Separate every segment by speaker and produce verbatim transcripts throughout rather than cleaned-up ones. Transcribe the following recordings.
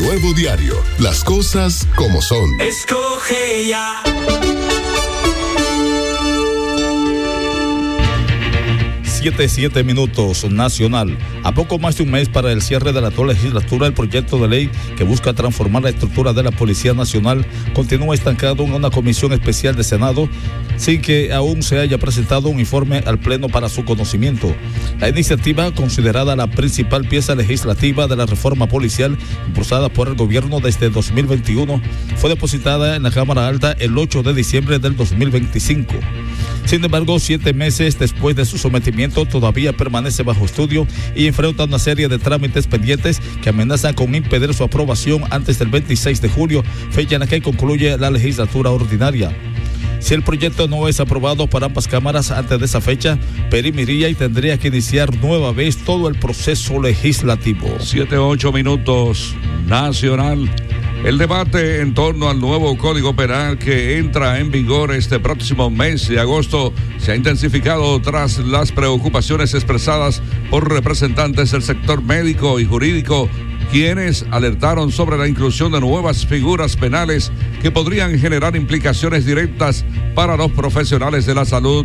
Speaker 1: Nuevo Diario. Las cosas como son.
Speaker 2: Escoge ya.
Speaker 3: Siete, siete minutos, Nacional. A poco más de un mes para el cierre de la actual legislatura, el proyecto de ley que busca transformar la estructura de la Policía Nacional continúa estancado en una comisión especial de Senado sin que aún se haya presentado un informe al Pleno para su conocimiento. La iniciativa, considerada la principal pieza legislativa de la reforma policial impulsada por el gobierno desde dos mil veintiuno, fue depositada en la Cámara Alta el ocho de diciembre del dos mil veinticinco. Sin embargo, siete meses después de su sometimiento, todavía permanece bajo estudio y enfrenta una serie de trámites pendientes que amenazan con impedir su aprobación antes del veintiséis de julio, fecha en la que concluye la legislatura ordinaria. Si el proyecto no es aprobado por ambas cámaras antes de esa fecha, perimiría y tendría que iniciar nueva vez todo el proceso legislativo.
Speaker 4: Siete, ocho minutos, Nacional. El debate en torno al nuevo Código Penal que entra en vigor este próximo mes de agosto se ha intensificado tras las preocupaciones expresadas por representantes del sector médico y jurídico, quienes alertaron sobre la inclusión de nuevas figuras penales que podrían generar implicaciones directas para los profesionales de la salud.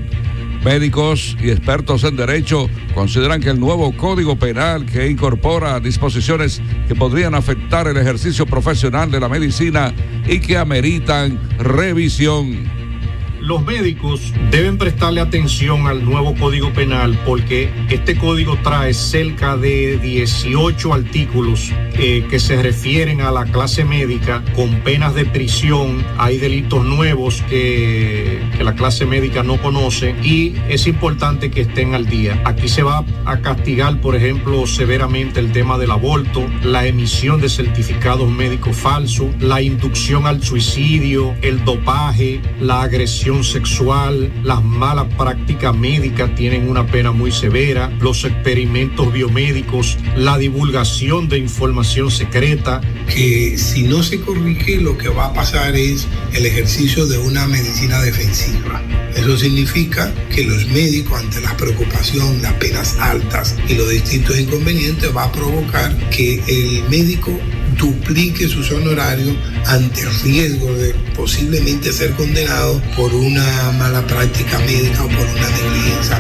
Speaker 4: Médicos y expertos en derecho consideran que el nuevo Código Penal, que incorpora disposiciones que podrían afectar el ejercicio profesional de la medicina y que ameritan revisión.
Speaker 5: Los médicos deben prestarle atención al nuevo Código Penal porque este código trae cerca de dieciocho artículos eh, que se refieren a la clase médica con penas de prisión. Hay delitos nuevos que, que la clase médica no conoce y es importante que estén al día. Aquí se va a castigar, por ejemplo, severamente el tema del aborto, la emisión de certificados médicos falsos, la inducción al suicidio, el dopaje, la agresión sexual, las malas prácticas médicas tienen una pena muy severa, los experimentos biomédicos, la divulgación de información secreta.
Speaker 6: Que si no se corrige, lo que va a pasar es el ejercicio de una medicina defensiva. Eso significa que los médicos, ante la preocupación, las penas altas y los distintos inconvenientes, va a provocar que el médico duplique sus honorarios ante el riesgo de posiblemente ser condenado por una mala práctica médica o por una negligencia.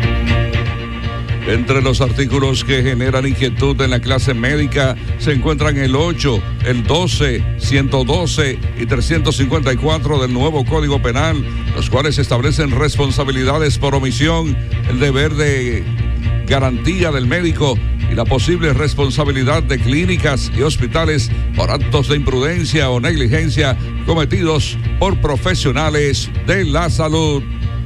Speaker 4: Entre los artículos que generan inquietud en la clase médica se encuentran el ocho, el doce, ciento doce y trescientos cincuenta y cuatro del nuevo Código Penal, los cuales establecen responsabilidades por omisión, el deber de garantía del médico y la posible responsabilidad de clínicas y hospitales por actos de imprudencia o negligencia cometidos por profesionales de la salud.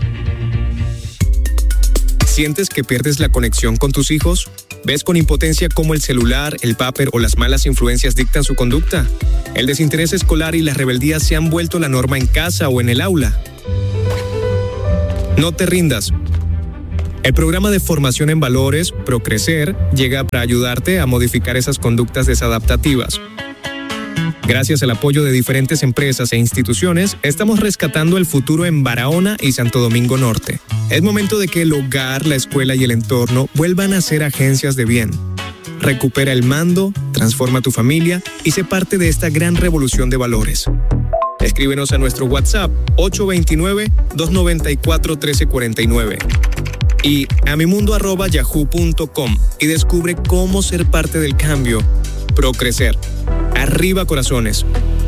Speaker 7: ¿Sientes que pierdes la conexión con tus hijos? ¿Ves con impotencia cómo el celular, el vapor o las malas influencias dictan su conducta? ¿El desinterés escolar y la rebeldía se han vuelto la norma en casa o en el aula? No te rindas. El programa de formación en valores, Procrecer, llega para ayudarte a modificar esas conductas desadaptativas. Gracias al apoyo de diferentes empresas e instituciones, estamos rescatando el futuro en Barahona y Santo Domingo Norte. Es momento de que el hogar, la escuela y el entorno vuelvan a ser agencias de bien. Recupera el mando, transforma tu familia y sé parte de esta gran revolución de valores. Escríbenos a nuestro WhatsApp ocho dos nueve, dos nueve cuatro, uno tres cuatro nueve y a mimundo arroba yahoo punto com y descubre cómo ser parte del cambio. Procrecer. Arriba corazones.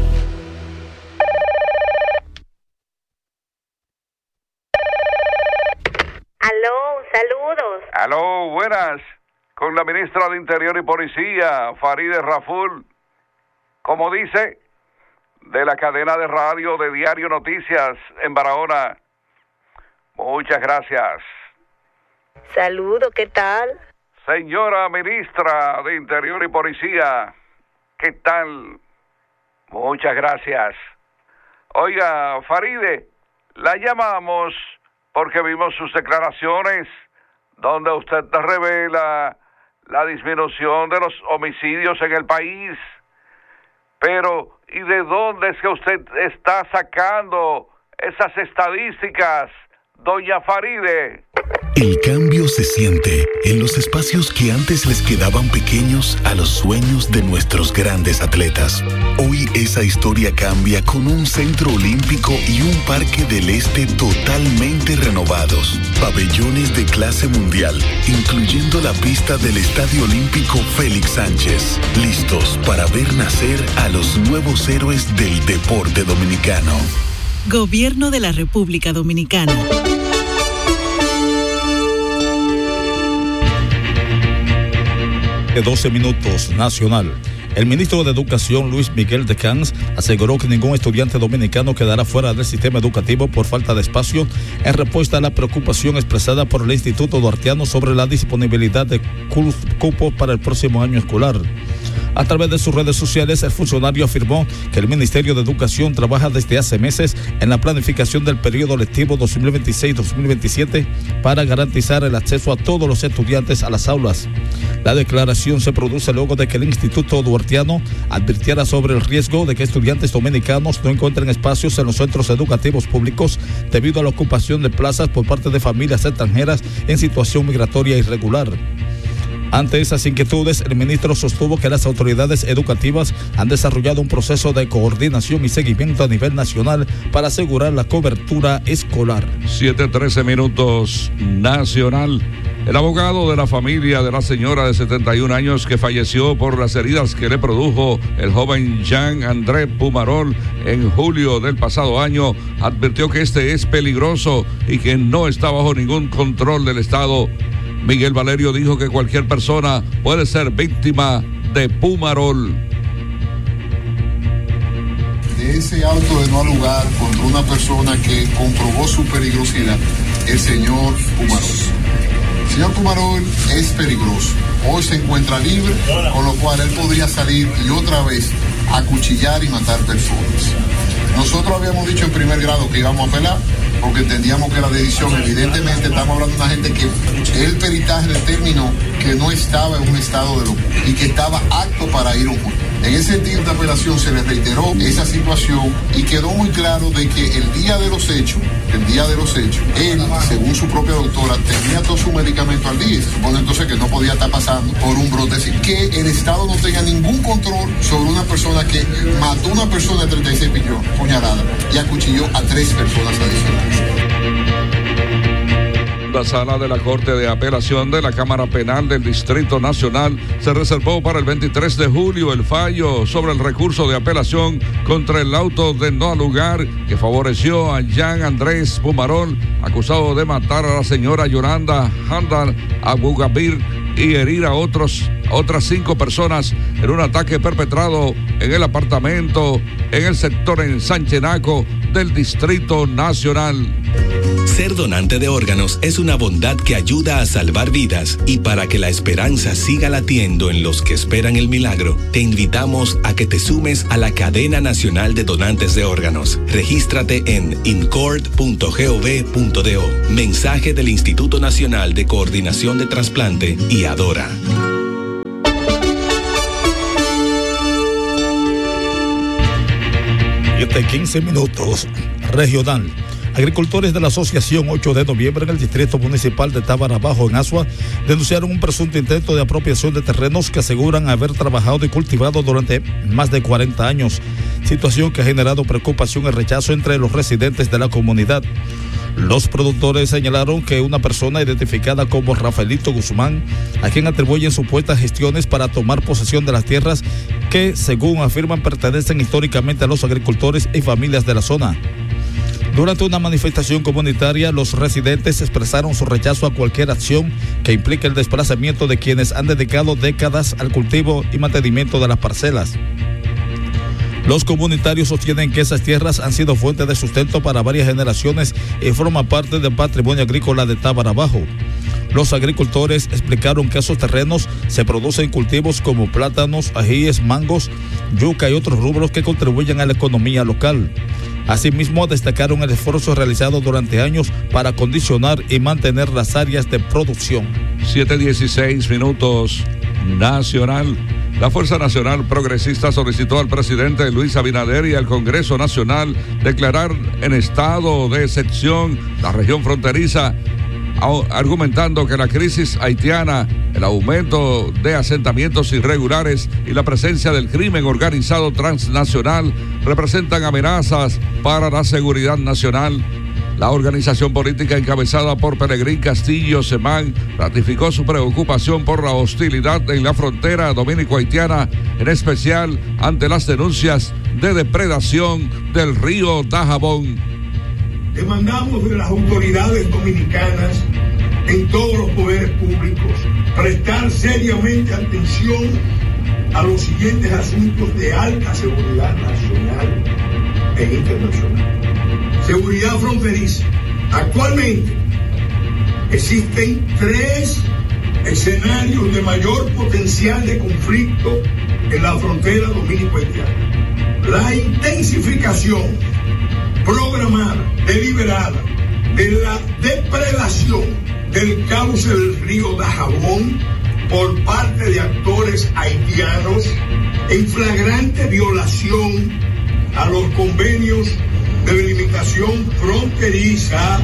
Speaker 8: Aló, saludos.
Speaker 4: Aló, buenas. Con la ministra de Interior y Policía, Farideh Raful. Como dice, de la cadena de radio de Diario Noticias en Barahona. Muchas gracias.
Speaker 8: Saludo, ¿qué tal?
Speaker 4: Señora ministra de Interior y Policía, ¿qué tal? Muchas gracias. Oiga, Farideh, la llamamos porque vimos sus declaraciones donde usted revela la disminución de los homicidios en el país. Pero, ¿y de dónde es que usted está sacando esas estadísticas, doña Farideh?
Speaker 9: El cambio se siente en los espacios que antes les quedaban pequeños a los sueños de nuestros grandes atletas. Hoy esa historia cambia con un centro olímpico y un parque del este totalmente renovados. Pabellones de clase mundial, incluyendo la pista del Estadio Olímpico Félix Sánchez. Listos para ver nacer a los nuevos héroes del deporte dominicano.
Speaker 10: Gobierno de la República Dominicana.
Speaker 3: doce minutos, nacional. El ministro de Educación, Luis Miguel de Camps, aseguró que ningún estudiante dominicano quedará fuera del sistema educativo por falta de espacio, en respuesta a la preocupación expresada por el Instituto Duartiano sobre la disponibilidad de cupos para el próximo año escolar. A través de sus redes sociales, el funcionario afirmó que el Ministerio de Educación trabaja desde hace meses en la planificación del periodo lectivo dos mil veintiséis dos mil veintisiete para garantizar el acceso a todos los estudiantes a las aulas. La declaración se produce luego de que el Instituto Duartiano advirtiera sobre el riesgo de que estudiantes dominicanos no encuentren espacios en los centros educativos públicos debido a la ocupación de plazas por parte de familias extranjeras en situación migratoria irregular. Ante esas inquietudes, el ministro sostuvo que las autoridades educativas han desarrollado un proceso de coordinación y seguimiento a nivel nacional para asegurar la cobertura escolar.
Speaker 4: siete trece minutos, nacional. El abogado de la familia de la señora de setenta y un años que falleció por las heridas que le produjo el joven Jean André Pumarol en julio del pasado año advirtió que este es peligroso y que no está bajo ningún control del Estado. Miguel Valerio dijo que cualquier persona puede ser víctima de Pumarol.
Speaker 11: De ese auto de no lugar contra una persona que comprobó su peligrosidad, el señor Pumarol. El señor Pumarol es peligroso. Hoy se encuentra libre, con lo cual él podría salir y otra vez acuchillar y matar personas. Nosotros habíamos dicho en primer grado que íbamos a apelar, porque entendíamos que la decisión, evidentemente estamos hablando de una gente que el peritaje determinó que no estaba en un estado de locura y que estaba apto para ir a un juicio. En ese sentido de apelación se le reiteró esa situación y quedó muy claro de que el día de los hechos, el día de los hechos, él, según su propia doctora, tenía todo su medicamento al día. Se supone entonces que no podía estar pasando por un brote, es decir, que el Estado no tenga ningún control sobre una persona que mató a una persona de treinta y seis millones, puñalada, y acuchilló a tres personas adicionales.
Speaker 4: La sala de la Corte de Apelación de la Cámara Penal del Distrito Nacional se reservó para el veintitrés de julio el fallo sobre el recurso de apelación contra el auto de no lugar que favoreció a Jean Andrés Pumarol, acusado de matar a la señora Yolanda Handal Abugabir y herir a otros, otras cinco personas en un ataque perpetrado en el apartamento en el sector en Sanchenaco del Distrito Nacional.
Speaker 12: Ser donante de órganos es una bondad que ayuda a salvar vidas, y para que la esperanza siga latiendo en los que esperan el milagro, te invitamos a que te sumes a la Cadena Nacional de Donantes de Órganos. Regístrate en incord punto gov punto do. Mensaje del Instituto Nacional de Coordinación de Trasplante y Adora.
Speaker 3: siete quince minutos, regional. Agricultores de la Asociación ocho de noviembre en el Distrito Municipal de Tábara Bajo, en Asua, denunciaron un presunto intento de apropiación de terrenos que aseguran haber trabajado y cultivado durante más de cuarenta años, situación que ha generado preocupación y rechazo entre los residentes de la comunidad. Los productores señalaron que una persona identificada como Rafaelito Guzmán, a quien atribuyen supuestas gestiones para tomar posesión de las tierras que, según afirman, pertenecen históricamente a los agricultores y familias de la zona. Durante una manifestación comunitaria, los residentes expresaron su rechazo a cualquier acción que implique el desplazamiento de quienes han dedicado décadas al cultivo y mantenimiento de las parcelas. Los comunitarios sostienen que esas tierras han sido fuente de sustento para varias generaciones y forman parte del patrimonio agrícola de Tábara Bajo. Los agricultores explicaron que esos terrenos se producen cultivos como plátanos, ajíes, mangos, yuca y otros rubros que contribuyen a la economía local. Asimismo, destacaron el esfuerzo realizado durante años para acondicionar y mantener las áreas de producción.
Speaker 4: siete dieciséis minutos, nacional. La Fuerza Nacional Progresista solicitó al presidente Luis Abinader y al Congreso Nacional declarar en estado de excepción la región fronteriza argumentando que la crisis haitiana, el aumento de asentamientos irregulares y la presencia del crimen organizado transnacional representan amenazas para la seguridad nacional. La organización política encabezada por Pelegrín Castillo Semán ratificó su preocupación por la hostilidad en la frontera dominico-haitiana, en especial ante las denuncias de depredación del río Dajabón.
Speaker 13: Demandamos de las autoridades dominicanas en todos los poderes públicos prestar seriamente atención a los siguientes asuntos de alta seguridad nacional e internacional. Seguridad fronteriza. Actualmente existen tres escenarios de mayor potencial de conflicto en la frontera dominico-haitiana. La intensificación programada, deliberada, de la depredación del cauce del río Dajabón por parte de actores haitianos en flagrante violación a los convenios de delimitación fronteriza.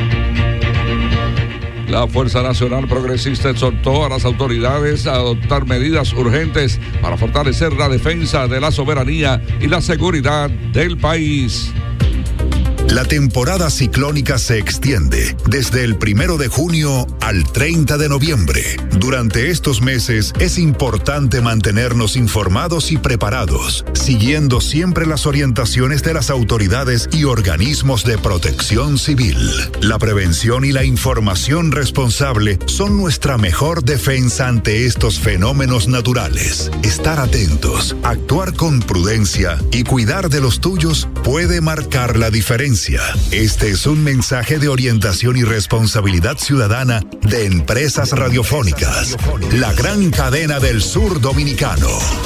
Speaker 4: La Fuerza Nacional Progresista exhortó a las autoridades a adoptar medidas urgentes para fortalecer la defensa de la soberanía y la seguridad del país.
Speaker 14: La temporada ciclónica se extiende desde el primero de junio al treinta de noviembre. Durante estos meses es importante mantenernos informados y preparados, siguiendo siempre las orientaciones de las autoridades y organismos de protección civil. La prevención y la información responsable son nuestra mejor defensa ante estos fenómenos naturales. Estar atentos, actuar con prudencia y cuidar de los tuyos puede marcar la diferencia. Este es un mensaje de orientación y responsabilidad ciudadana de Empresas Radiofónicas, la gran cadena del sur dominicano.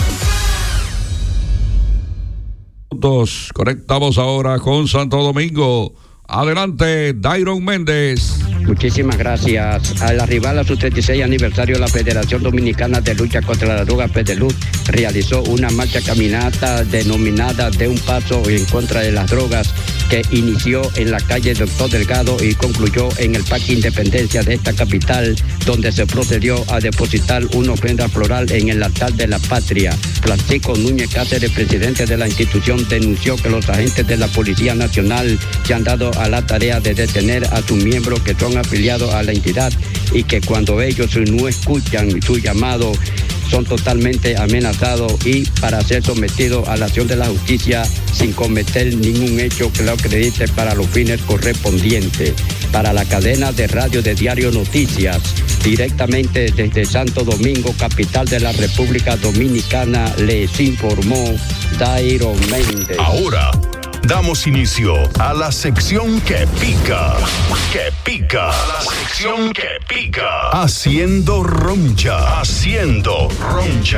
Speaker 4: Juntos conectamos ahora con Santo Domingo. Adelante, Dairon Méndez.
Speaker 15: Muchísimas gracias. Al arribar a su treinta y seis aniversario, la Federación Dominicana de Lucha contra la Droga, FEDELUD, realizó una marcha caminata denominada De un Paso en contra de las drogas, que inició en la calle Doctor Delgado y concluyó en el Parque Independencia de esta capital, donde se procedió a depositar una ofrenda floral en el altar de la patria. Francisco Núñez Cáceres, presidente de la institución, denunció que los agentes de la Policía Nacional se han dado a la tarea de detener a sus miembros que son afiliados a la entidad y que cuando ellos no escuchan su llamado son totalmente amenazados y para ser sometidos a la acción de la justicia sin cometer ningún hecho que lo acredite para los fines correspondientes. Para la cadena de radio de Diario Noticias, directamente desde Santo Domingo, capital de la República Dominicana, les informó Dairo Méndez.
Speaker 14: Ahora damos inicio a la sección que pica, que pica, la sección que pica, haciendo roncha, haciendo roncha.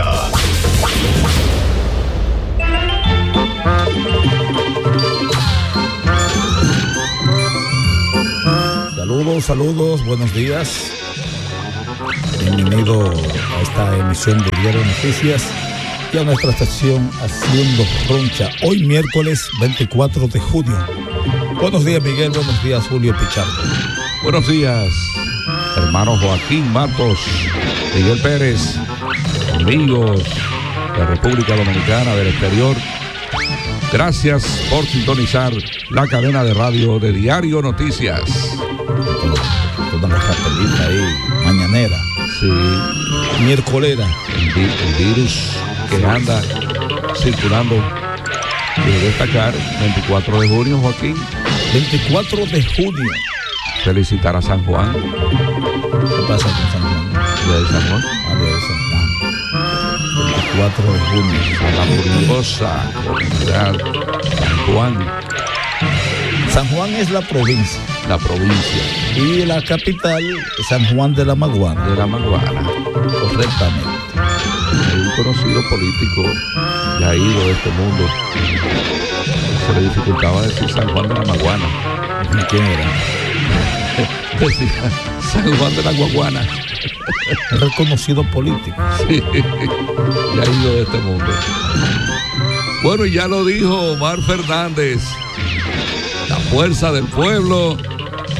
Speaker 3: Saludos, saludos, buenos días. Bienvenido a esta emisión de Diario Noticias y a nuestra sección Haciendo Roncha. Hoy miércoles veinticuatro de junio. Buenos días, Miguel. Buenos días, Julio Pichardo.
Speaker 4: Buenos días, hermano Joaquín Matos, Miguel Pérez, amigos de República Dominicana, del exterior. Gracias por sintonizar la cadena de radio de Diario Noticias.
Speaker 3: Toda una cartelita ahí, mañanera.
Speaker 4: Sí.
Speaker 3: Miércolera.
Speaker 4: El, vi- el virus que anda circulando. Quiero destacar, veinticuatro de junio, Joaquín.
Speaker 3: veinticuatro de junio.
Speaker 4: Felicitar a San Juan.
Speaker 3: ¿Qué pasa con San Juan?
Speaker 4: Día de San Juan.
Speaker 3: Ah, día de San Juan. veinticuatro de junio.
Speaker 4: A la furiosa comunidad San Juan.
Speaker 3: San Juan es la provincia.
Speaker 4: La provincia.
Speaker 3: Y la capital, San Juan de la Maguana.
Speaker 4: De la Maguana.
Speaker 3: Correctamente.
Speaker 4: Hay un conocido político ya ido de este mundo. Se le dificultaba decir San Juan de la Maguana.
Speaker 3: ¿Quién era?
Speaker 4: Decía San Juan de la Guaguana.
Speaker 3: Reconocido político.
Speaker 4: Sí, ya ido de este mundo. Bueno, y ya lo dijo Omar Fernández. La fuerza del pueblo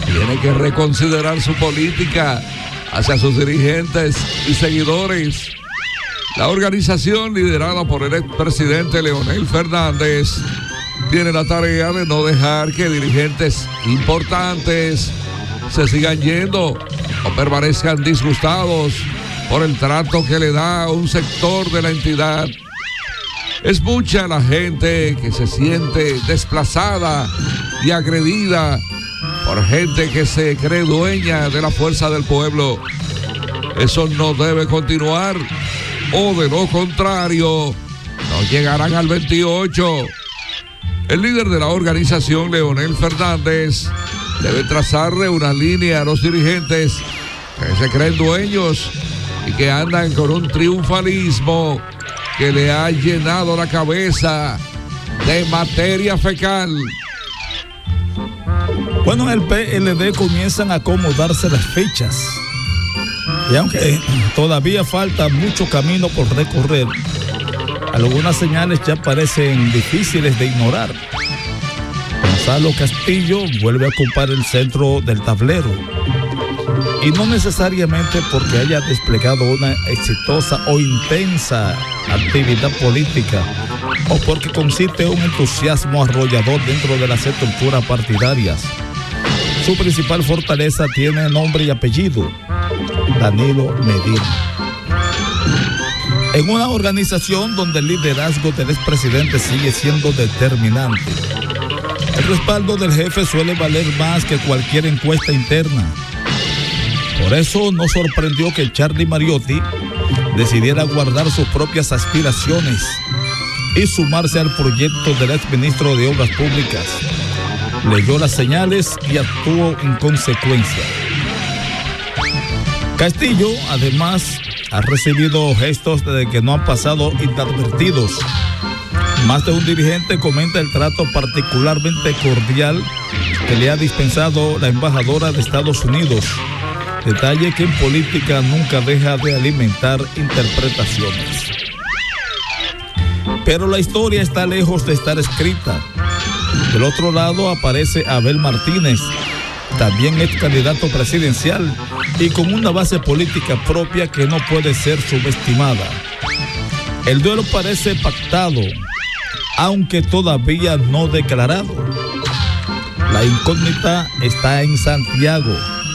Speaker 4: tiene que reconsiderar su política hacia sus dirigentes y seguidores. La organización liderada por el expresidente Leonel Fernández tiene la tarea de no dejar que dirigentes importantes se sigan yendo o permanezcan disgustados por el trato que le da un sector de la entidad. Es mucha la gente que se siente desplazada y agredida por gente que se cree dueña de la fuerza del pueblo. Eso no debe continuar, o de lo contrario, no llegarán al veintiocho. El líder de la organización, Leonel Fernández, debe trazarle una línea a los dirigentes que se creen dueños y que andan con un triunfalismo que le ha llenado la cabeza de materia fecal.
Speaker 3: Bueno, en el P L D comienzan a acomodarse las fechas. Y aunque todavía falta mucho camino por recorrer, algunas señales ya parecen difíciles de ignorar. Gonzalo Castillo vuelve a ocupar el centro del tablero. Y no necesariamente porque haya desplegado una exitosa o intensa actividad política, o porque consiste un entusiasmo arrollador dentro de las estructuras partidarias. Su principal fortaleza tiene nombre y apellido: Danilo Medina. En una organización donde el liderazgo del expresidente sigue siendo determinante, el respaldo del jefe suele valer más que cualquier encuesta interna. Por eso no sorprendió que Charlie Mariotti decidiera guardar sus propias aspiraciones y sumarse al proyecto del exministro de Obras Públicas. Leyó las señales y actuó en consecuencia. Castillo, además, ha recibido gestos de que no han pasado inadvertidos. Más de un dirigente comenta el trato particularmente cordial que le ha dispensado la embajadora de Estados Unidos. Detalle que en política nunca deja de alimentar interpretaciones. Pero la historia está lejos de estar escrita. Del otro lado aparece Abel Martínez, también ex candidato presidencial y con una base política propia que no puede ser subestimada. El duelo parece pactado, aunque todavía no declarado. La incógnita está en Santiago.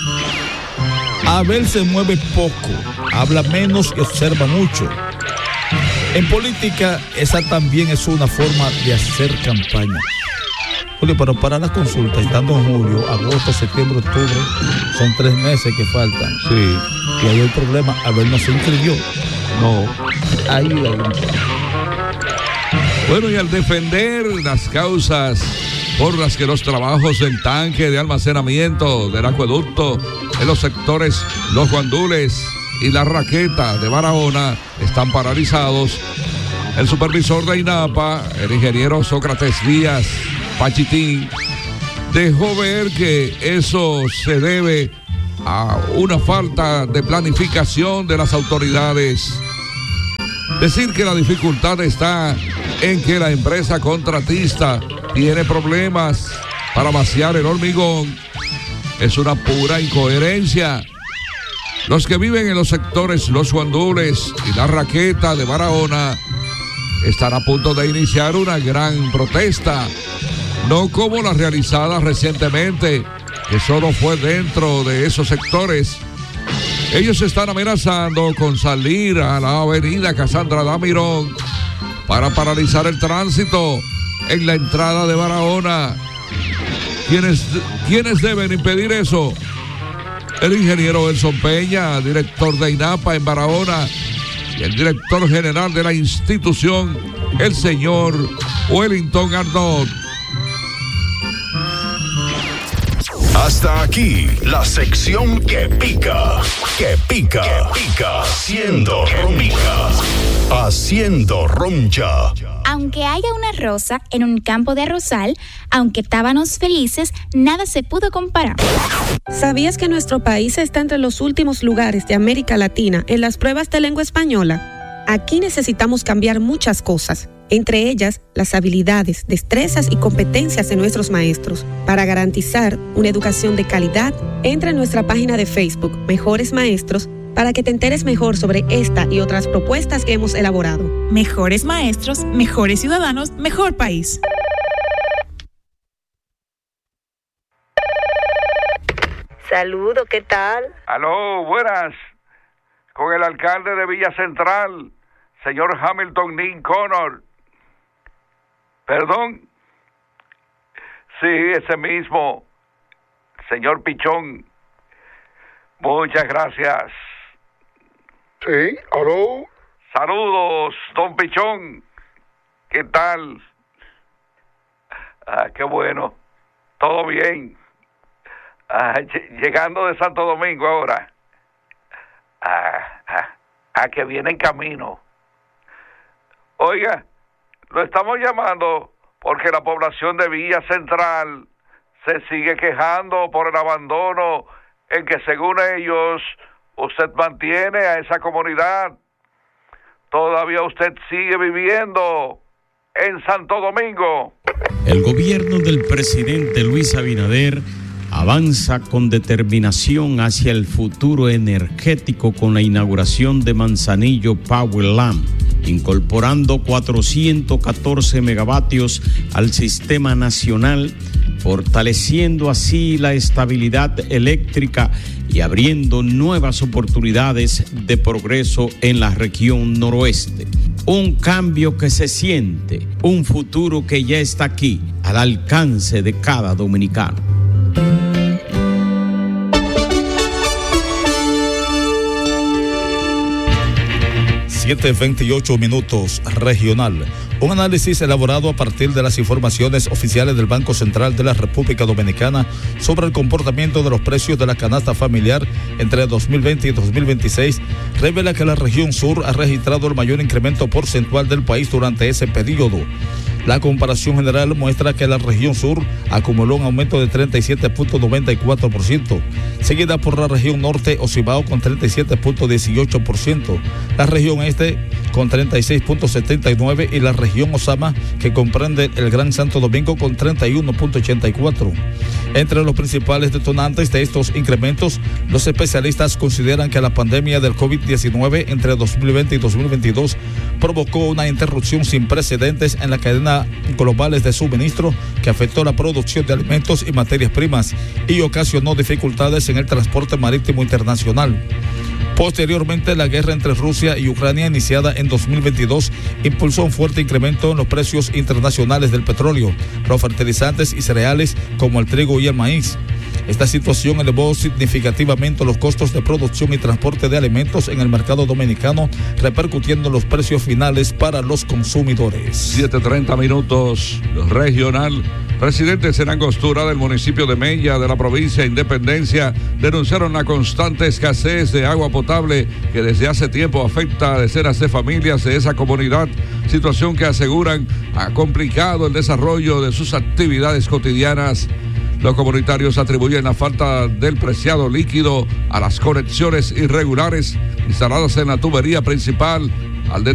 Speaker 3: Abel se mueve poco, habla menos y observa mucho. En política, esa también es una forma de hacer campaña. Julio, pero para la consulta, estando en julio, agosto, septiembre, octubre, son tres meses que faltan.
Speaker 4: Sí.
Speaker 3: Y ahí hay problema. Abel no se inscribió.
Speaker 4: No.
Speaker 3: Ahí hay un problema.
Speaker 4: Bueno, y al defender las causas por las que los trabajos del tanque de almacenamiento del acueducto en los sectores Los Guandules y La Raqueta de Barahona están paralizados, el supervisor de INAPA, el ingeniero Sócrates Díaz Pachitín, dejó ver que eso se debe a una falta de planificación de las autoridades. Decir que la dificultad está en que la empresa contratista tiene problemas para vaciar el hormigón es una pura incoherencia. Los que viven en los sectores Los Guandules y La Raqueta de Barahona están a punto de iniciar una gran protesta, no como la realizada recientemente, que solo fue dentro de esos sectores. Ellos están amenazando con salir a la avenida Casandra Damirón para paralizar el tránsito en la entrada de Barahona. ¿Quiénes, ¿quiénes deben impedir eso? El ingeniero Elson Peña, director de INAPA en Barahona, y el director general de la institución, el señor Wellington Arnaud.
Speaker 14: Hasta aquí la sección que pica, que pica, que pica, haciendo roncha, haciendo roncha.
Speaker 16: Aunque haya una rosa en un campo de arrozal, aunque tábanos felices, nada se pudo comparar.
Speaker 17: ¿Sabías que nuestro país está entre los últimos lugares de América Latina en las pruebas de lengua española? Aquí necesitamos cambiar muchas cosas. entre ellas las habilidades, destrezas y competencias de nuestros maestros. Para garantizar una educación de calidad, entra en nuestra página de Facebook, Mejores Maestros, para que te enteres mejor sobre esta y otras propuestas que hemos elaborado.
Speaker 18: Mejores maestros, mejores ciudadanos, mejor país.
Speaker 8: Saludo, ¿qué tal?
Speaker 19: Aló, buenas. Con el alcalde de Villa Central, señor Hamilton Nin Connor. ¿Perdón? Sí, ese mismo, señor Pichón. Muchas gracias.
Speaker 11: Sí, aló.
Speaker 19: Saludos, don Pichón. ¿Qué tal? Ah, qué bueno. Todo bien. Ah, llegando de Santo Domingo ahora. Ah, ah, ah, que viene en camino. Oiga, lo estamos llamando porque la población de Villa Central se sigue quejando por el abandono en que, según ellos, usted mantiene a esa comunidad. Todavía usted sigue viviendo en Santo Domingo.
Speaker 20: El gobierno del presidente Luis Abinader avanza con determinación hacia el futuro energético con la inauguración de Manzanillo Power Lamp, incorporando cuatrocientos catorce megavatios al sistema nacional, fortaleciendo así la estabilidad eléctrica y abriendo nuevas oportunidades de progreso en la región noroeste. Un cambio que se siente, un futuro que ya está aquí, al alcance de cada dominicano.
Speaker 3: siete veintiocho minutos, regional. Un análisis elaborado a partir de las informaciones oficiales del Banco Central de la República Dominicana sobre el comportamiento de los precios de la canasta familiar entre dos mil veinte y dos mil veintiséis revela que la región sur ha registrado el mayor incremento porcentual del país durante ese periodo. La comparación general muestra que la región sur acumuló un aumento de treinta y siete punto noventa y cuatro por ciento, seguida por la región norte o Cibao con treinta y siete punto dieciocho por ciento, la región este con treinta y seis punto setenta y nueve por ciento y la región Osama, que comprende el Gran Santo Domingo, con treinta y uno punto ochenta y cuatro por ciento. Entre los principales detonantes de estos incrementos, los especialistas consideran que la pandemia del COVID diecinueve entre dos mil veinte y dos mil veintidós provocó una interrupción sin precedentes en la cadena globales de suministro que afectó la producción de alimentos y materias primas y ocasionó dificultades en el transporte marítimo internacional. Posteriormente, la guerra entre Rusia y Ucrania, iniciada en dos mil veintidós, impulsó un fuerte incremento en los precios internacionales del petróleo, los fertilizantes y cereales como el trigo y el maíz. Esta situación elevó significativamente los costos de producción y transporte de alimentos en el mercado dominicano, repercutiendo en los precios finales para los consumidores.
Speaker 4: siete treinta minutos, regional. Residentes en Angostura del municipio de Mella de la provincia de Independencia denunciaron la constante escasez de agua potable que desde hace tiempo afecta a decenas de familias de esa comunidad, situación que aseguran ha complicado el desarrollo de sus actividades cotidianas. Los comunitarios atribuyen la falta del preciado líquido a las conexiones irregulares instaladas en la tubería principal, al